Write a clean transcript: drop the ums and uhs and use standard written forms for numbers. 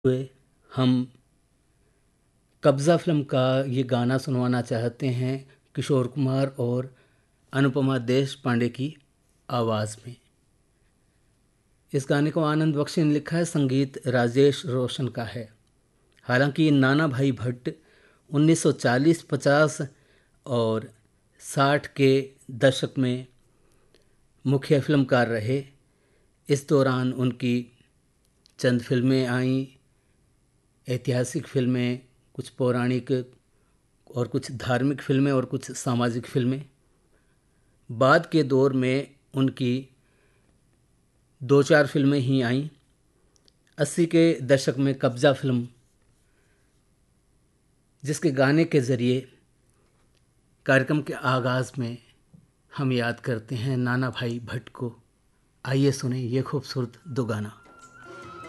हुए हम कब्ज़ा फिल्म का ये गाना सुनवाना चाहते हैं किशोर कुमार और अनुपमा देश पांडे की आवाज़ में। इस गाने को आनंद बख्शी ने लिखा है, संगीत राजेश रोशन का है। हालांकि नाना भाई भट्ट 1940-50 और 60 के दशक में मुख्य फिल्मकार रहे। इस दौरान उनकी चंद फिल्में आईं, ऐतिहासिक फिल्में, कुछ पौराणिक और कुछ धार्मिक फिल्में और कुछ सामाजिक फिल्में। बाद के दौर में उनकी 2-4 फिल्में ही आईं। 80 के दशक में कब्ज़ा फिल्म, जिसके गाने के ज़रिए कार्यक्रम के आगाज़ में हम याद करते हैं नाना भाई भट्ट को। आइए सुने ये खूबसूरत दो गाना।